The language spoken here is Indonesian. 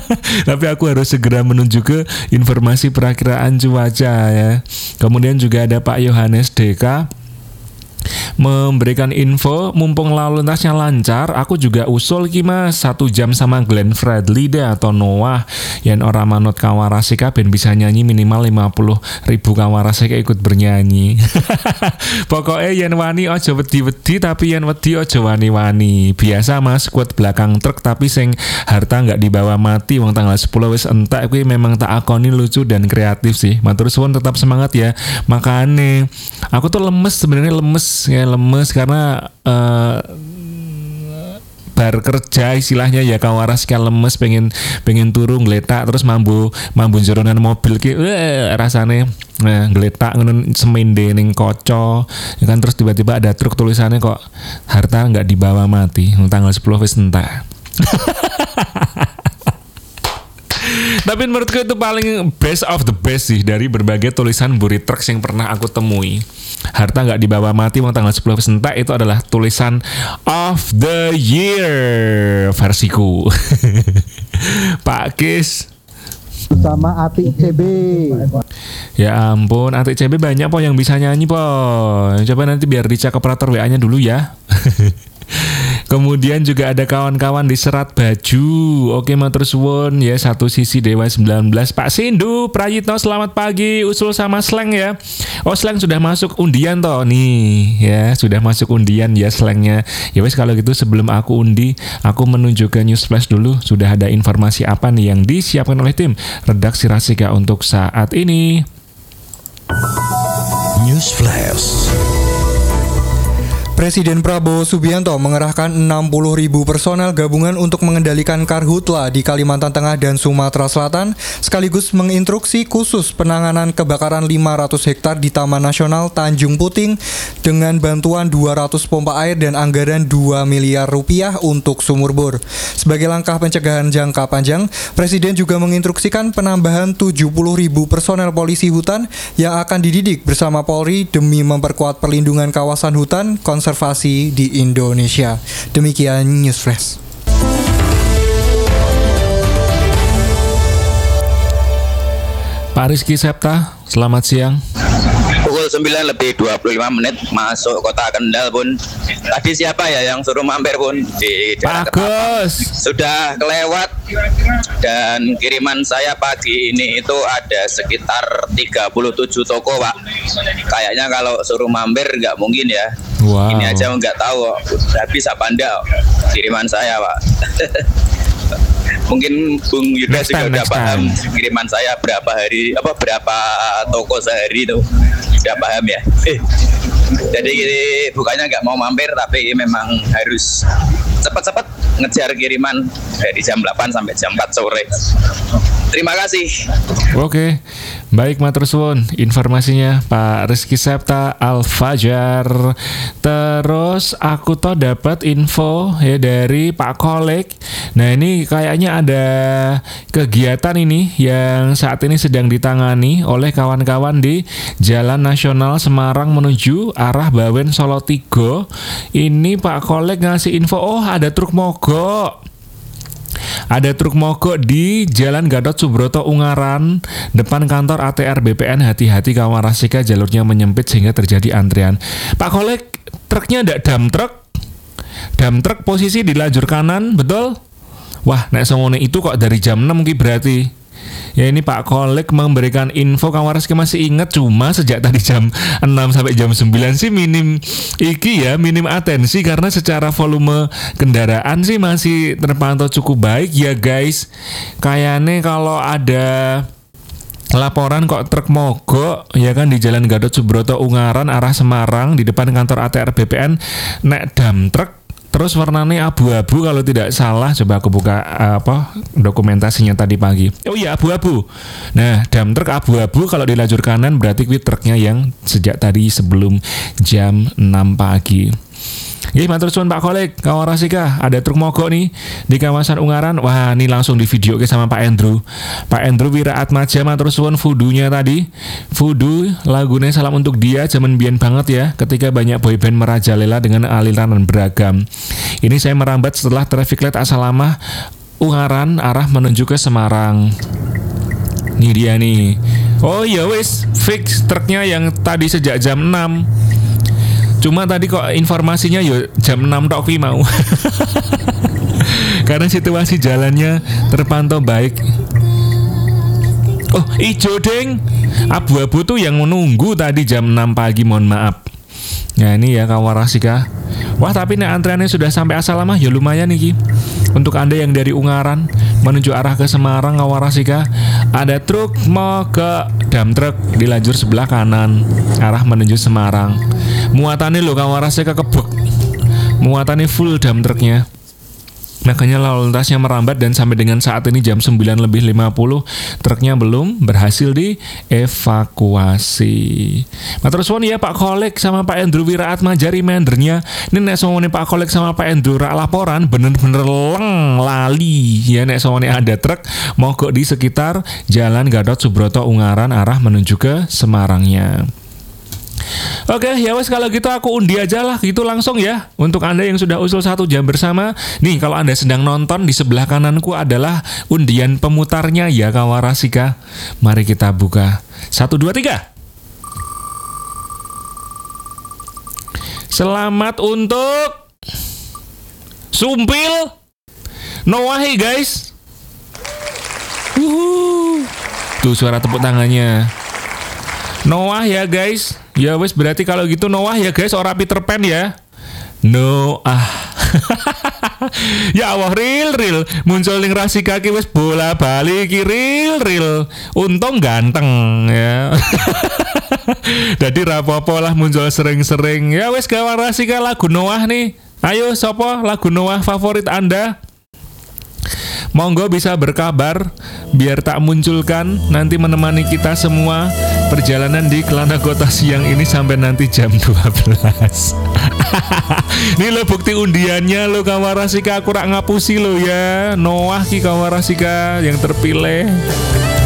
Tapi aku harus segera menuju ke informasi perakiraan cuaca ya. Kemudian juga ada Pak Yohanes DK memberikan info, mumpung lalu lintasnya lancar, aku juga usul ki mas 1 jam sama Glenn Fredly deh atau Noah yang orang manut kawarasika ben bisa nyanyi minimal 50.000 kawarasika ikut bernyanyi. Pokoknya yang wani ojo wedi-wedi tapi yang wedi ojo wani-wani. Biasa mas kuat belakang truk tapi sing harta nggak dibawa mati wong tanggal 10 wis entek kuwi memang tak akoni lucu dan kreatif sih. Matur suwun tetap semangat ya. Makane aku tuh sebenarnya lemes karena bar kerja istilahnya ya kawaras kayak lemes pengen turu ngletak terus mambu jeronan mobil ki rasane ngletak ngono semende ning kaca ya kan, terus tiba-tiba ada truk tulisannya kok harta nggak dibawa mati tanggal 10 wis entek. Tapi menurutku itu paling best of the best sih dari berbagai tulisan buri truk yang pernah aku temui. Harta nggak dibawa mati tanggal 10 sentak itu adalah tulisan of the year versiku. Pak Kis sama Atik CB. Ya ampun, Atik CB banyak po yang bisa nyanyi po. Coba nanti biar dicek operator WA-nya dulu ya. Kemudian juga ada kawan-kawan di Serat Baju. Oke, matur suwun ya, satu sisi Dewa 19. Pak Sindu Prayitno selamat pagi. Usul sama Slang ya. Oh, Slang sudah masuk undian toh nih ya, sudah masuk undian ya Slangnya. Ya wes kalau gitu sebelum aku undi, aku menuju ke News Flash dulu. Sudah ada informasi apa nih yang disiapkan oleh tim redaksi Rasika untuk saat ini? News Flash. Presiden Prabowo Subianto mengerahkan 60.000 personel gabungan untuk mengendalikan karhutla di Kalimantan Tengah dan Sumatera Selatan, sekaligus menginstruksi khusus penanganan kebakaran 500 hektar di Taman Nasional Tanjung Puting dengan bantuan 200 pompa air dan anggaran 2 miliar rupiah untuk sumur bor. Sebagai langkah pencegahan jangka panjang, Presiden juga menginstruksikan penambahan 70.000 personel polisi hutan yang akan dididik bersama Polri demi memperkuat perlindungan kawasan hutan konservasi di Indonesia. Demikian News Flash. Pak Rizky Septa, selamat siang. Pukul 9:25 masuk kota Kendal pun. Tadi siapa ya yang suruh mampir pun di Bagus. Sudah kelewat. Dan kiriman saya pagi ini itu ada sekitar 37 toko Pak. Kayaknya kalau suruh mampir nggak mungkin ya. Wow. Ini aja nggak tahu habis apa enggak kiriman saya Pak. Mungkin Bung Yuda juga udah paham kiriman saya berapa toko sehari itu udah paham ya. Jadi bukannya nggak mau mampir tapi memang harus cepat-cepat ngejar kiriman dari jam 8 sampai jam 4 sore. Terima kasih. Oke, baik matur suwun informasinya Pak Rizky Septa Al-Fajar. Terus aku tuh dapat info ya dari Pak Kolek. Nah ini kayaknya ada kegiatan ini yang saat ini sedang ditangani oleh kawan-kawan di Jalan Nasional Semarang menuju arah Bawen Solo 3. Ini Pak Kolek ngasih info, oh ada truk mogok. Ada truk mogok di Jalan Gatot Subroto Ungaran depan kantor ATR BPN. Hati-hati kawan Rasika, jalurnya menyempit sehingga terjadi antrian. Pak Kolek, truknya ada dump truck posisi di lajur kanan, betul? Wah, nek semone itu kok dari jam 6 ki berarti. Ya ini Pak Kolek memberikan info, kawan Rasika masih ingat, cuma sejak tadi jam 6 sampai jam 9 sih minim atensi karena secara volume kendaraan sih masih terpantau cukup baik ya guys. Kayaknya kalau ada laporan kok truk mogok ya kan di Jalan Gatot Subroto Ungaran arah Semarang di depan kantor ATR BPN nek dump truck terus warnanya abu-abu kalau tidak salah. Coba aku buka dokumentasinya tadi pagi. Oh iya, abu-abu. Nah, dump truck abu-abu kalau di lajur kanan berarti kuwi truknya yang sejak tadi sebelum jam 6 pagi. Nggih, matur suwun Pak Kolek, kawan Rasika, ada truk mogok nih di kawasan Ungaran. Wah, ini langsung di video sama Pak Andrew. Pak Andrew Wiraatmaja, matur suwun fudunya tadi. Fudu lagunya Salam Untuk Dia zaman biyen banget ya, ketika banyak boyband merajalela dengan aliran beragam. Ini saya merambat setelah Traffic Light asal lama Ungaran arah menuju ke Semarang. Ini dia nih. Oh ya wis, fix truknya yang tadi sejak jam 6. Cuma tadi kok informasinya yo jam 6 tok kuwi mau. Karena situasi jalannya terpantau baik. Oh, ijo deng. Abu-abu tuh yang menunggu tadi jam 6 pagi, mohon maaf. Nah ini ya Kawarasika. Wah tapi nih antriannya sudah sampai Asalamah ya lumayan nih. Untuk Anda yang dari Ungaran menuju arah ke Semarang Kawarasika, ada truk mau ke dam truk di lajur sebelah kanan arah menuju Semarang. Muatannya lo Kawarasika kebek. Muatannya full dam truknya. Makanya lalu lintasnya merambat dan sampai dengan saat ini jam 9:50 truknya belum berhasil dievakuasi. Matur suwun ya Pak Kolek sama Pak Endro Wiraatmaja remindernya. Ini nek sawone Pak Kolek sama Pak Endro rak laporan bener-bener leng lali ya nek sawone ada truk mogok di sekitar Jalan Gatot Subroto Ungaran arah menuju ke Semarangnya. Oke, ya wes kalau gitu aku undi aja lah gitu langsung ya. Untuk Anda yang sudah usul 1 jam bersama, nih kalau Anda sedang nonton di sebelah kananku adalah undian pemutarnya ya Kawarasika. Mari kita buka. 1, 2, 3. Selamat untuk Sumpil Noahi guys. Tuh suara tepuk tangannya. Noah ya guys. Ya wes berarti kalau gitu Noah ya guys, ora Peter Pan ya. Noah. Ya Allah real muncul ning rasi kaki wes bola balik real. Untung ganteng ya. Jadi rapopo lah muncul sering-sering. Ya wes Kawarasika lagu Noah nih. Ayo sopo lagu Noah favorit Anda? Monggo bisa berkabar biar tak munculkan nanti menemani kita semua perjalanan di Kelana Kota siang ini sampai nanti jam 12. Ini lo bukti undiannya lo Kawarasika, aku rak ngapusi lo ya. Noah ki Kawarasika yang terpilih.